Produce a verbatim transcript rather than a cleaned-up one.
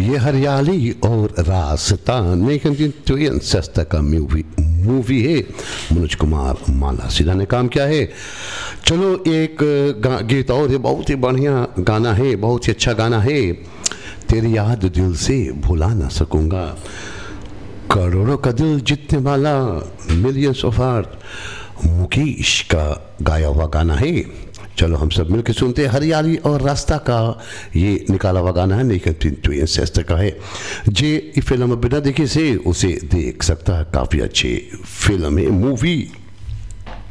ये हरियाली और रास्ता नेकन सस्ता का मूवी मूवी है। मनोज कुमार माला सीधा ने काम किया है। चलो एक गीत और है, बहुत ही बढ़िया गाना है, बहुत ही अच्छा गाना है। तेरी याद दिल से भुला ना सकूंगा, करोड़ों का दिल जीतने वाला मिलियंस ऑफ हार्ट, मुकेश का गाया हुआ गाना है। चलो हम सब मिलकर सुनते हैं हरियाली और रास्ता का ये निकाला हुआ गाना है, लेकिन ट्वेन सेस्टर का है। जे फिल्म बिना देखे से उसे देख सकता है, काफ़ी अच्छी फिल्म है, मूवी।